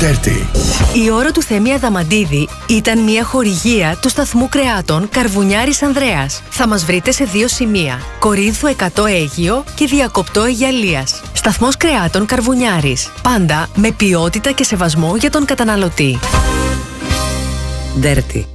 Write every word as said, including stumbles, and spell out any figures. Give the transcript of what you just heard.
Dirty. Η ώρα του Θέμη Αδαμαντίδη ήταν μια χορηγία του σταθμού κρεάτων Καρβουνιάρης Ανδρέας. Θα μας βρείτε σε δύο σημεία: Κορίνθου εκατό Αίγυο και Διακοπτό Αιγιαλίας. Σταθμός κρεάτων Καρβουνιάρης. Πάντα με ποιότητα και σεβασμό για τον καταναλωτή. Dirty.